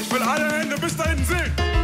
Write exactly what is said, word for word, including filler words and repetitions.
Ich will alle Hände bis da hinten sehen.